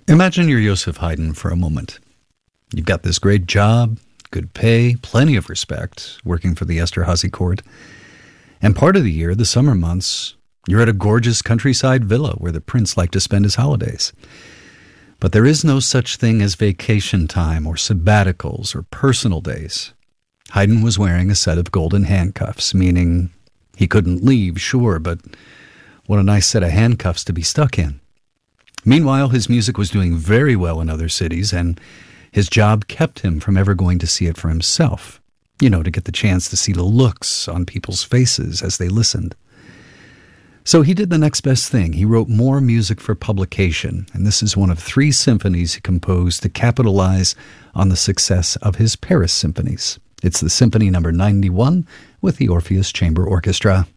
Imagine you're Joseph Haydn for a moment. You've got this great job, good pay, plenty of respect, working for the Esterhazy court. And part of the year, the summer months, you're at a gorgeous countryside villa where the prince liked to spend his holidays. But there is no such thing as vacation time or sabbaticals or personal days. Haydn was wearing a set of golden handcuffs, meaning he couldn't leave, sure, but what a nice set of handcuffs to be stuck in. Meanwhile, his music was doing very well in other cities, and his job kept him from ever going to see it for himself. You know, to get the chance to see the looks on people's faces as they listened. So he did the next best thing. He wrote more music for publication, and this is one of 3 symphonies he composed to capitalize on the success of his Paris symphonies. It's the Symphony No. 91 with the Orpheus Chamber Orchestra.